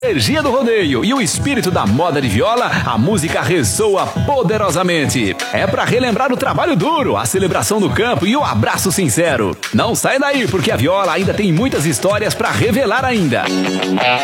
Energia do rodeio e o espírito da moda de viola, a música ressoa poderosamente. É para relembrar o trabalho duro, a celebração do campo e o abraço sincero. Não sai daí, porque a viola ainda tem muitas histórias para revelar ainda.